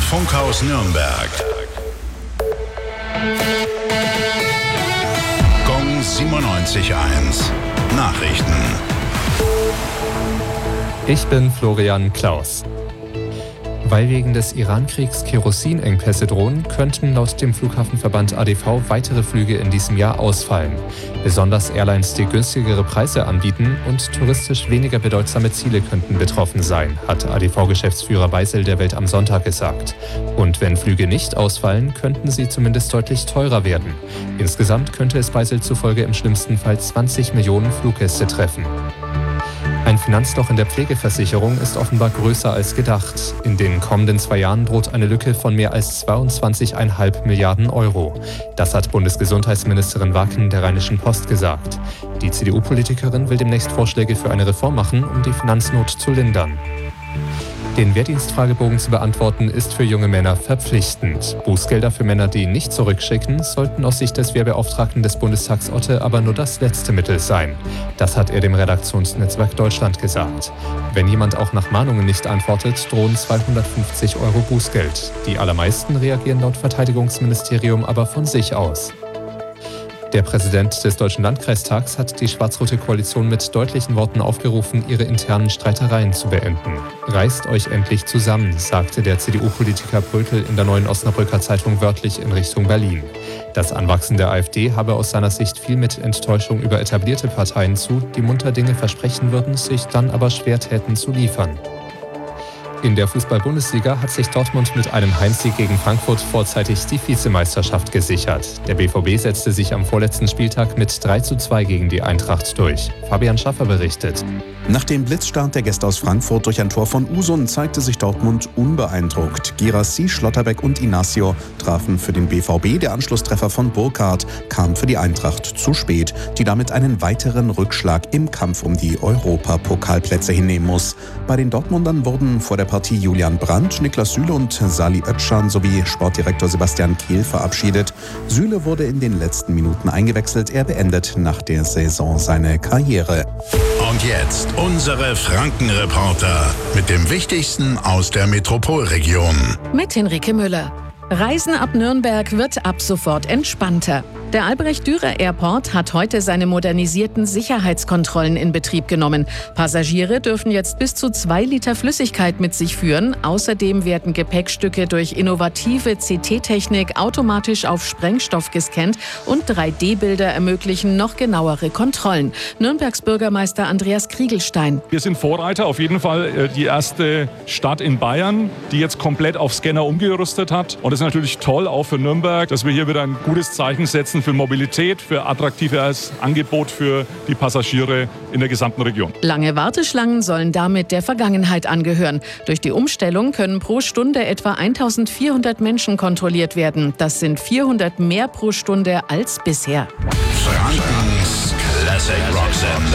Funkhaus Nürnberg. Gong 97.1. Nachrichten. Ich bin Florian Klaus. Weil wegen des Iran-Kriegs Kerosinengpässe drohen, könnten laut dem Flughafenverband ADV weitere Flüge in diesem Jahr ausfallen. Besonders Airlines, die günstigere Preise anbieten und touristisch weniger bedeutsame Ziele könnten betroffen sein, hat ADV-Geschäftsführer Beisel der Welt am Sonntag gesagt. Und wenn Flüge nicht ausfallen, könnten sie zumindest deutlich teurer werden. Insgesamt könnte es Beisel zufolge im schlimmsten Fall 20 Millionen Fluggäste treffen. Ein Finanzloch in der Pflegeversicherung ist offenbar größer als gedacht. In den kommenden 2 Jahren droht eine Lücke von mehr als 22,5 Milliarden Euro. Das hat Bundesgesundheitsministerin Wacken der Rheinischen Post gesagt. Die CDU-Politikerin will demnächst Vorschläge für eine Reform machen, um die Finanznot zu lindern. Den Wehrdienstfragebogen zu beantworten, ist für junge Männer verpflichtend. Bußgelder für Männer, die nicht zurückschicken, sollten aus Sicht des Wehrbeauftragten des Bundestags Otte aber nur das letzte Mittel sein. Das hat er dem Redaktionsnetzwerk Deutschland gesagt. Wenn jemand auch nach Mahnungen nicht antwortet, drohen 250 Euro Bußgeld. Die allermeisten reagieren laut Verteidigungsministerium aber von sich aus. Der Präsident des Deutschen Landkreistags hat die schwarz-rote Koalition mit deutlichen Worten aufgerufen, ihre internen Streitereien zu beenden. Reißt euch endlich zusammen, sagte der CDU-Politiker Brötel in der Neuen Osnabrücker Zeitung wörtlich in Richtung Berlin. Das Anwachsen der AfD habe aus seiner Sicht viel mit Enttäuschung über etablierte Parteien zu, die munter Dinge versprechen würden, sich dann aber schwer täten zu liefern. In der Fußball-Bundesliga hat sich Dortmund mit einem Heimsieg gegen Frankfurt vorzeitig die Vizemeisterschaft gesichert. Der BVB setzte sich am vorletzten Spieltag mit 3:2 gegen die Eintracht durch. Fabian Schaffer berichtet. Nach dem Blitzstart der Gäste aus Frankfurt durch ein Tor von Usun zeigte sich Dortmund unbeeindruckt. Girassi, Schlotterbeck und Inacio trafen für den BVB. Der Anschlusstreffer von Burkhardt kam für die Eintracht zu spät, die damit einen weiteren Rückschlag im Kampf um die Europapokalplätze hinnehmen muss. Bei den Dortmundern wurden vor der Partie Julian Brandt, Niklas Süle und Salih Özcan sowie Sportdirektor Sebastian Kehl verabschiedet. Süle wurde in den letzten Minuten eingewechselt. Er beendet nach der Saison seine Karriere. Und jetzt unsere Frankenreporter mit dem Wichtigsten aus der Metropolregion. Mit Henrike Müller. Reisen ab Nürnberg wird ab sofort entspannter. Der Albrecht-Dürer-Airport hat heute seine modernisierten Sicherheitskontrollen in Betrieb genommen. Passagiere dürfen jetzt bis zu 2 Liter Flüssigkeit mit sich führen. Außerdem werden Gepäckstücke durch innovative CT-Technik automatisch auf Sprengstoff gescannt und 3D-Bilder ermöglichen noch genauere Kontrollen. Nürnbergs Bürgermeister Andreas Kriegelstein. Wir sind Vorreiter, auf jeden Fall die erste Stadt in Bayern, die jetzt komplett auf Scanner umgerüstet hat. Und es ist natürlich toll, auch für Nürnberg, dass wir hier wieder ein gutes Zeichen setzen für Mobilität, für attraktives Angebot für die Passagiere in der gesamten Region. Lange Warteschlangen sollen damit der Vergangenheit angehören. Durch die Umstellung können pro Stunde etwa 1400 Menschen kontrolliert werden. Das sind 400 mehr pro Stunde als bisher. Frankens Classic Rock Sender.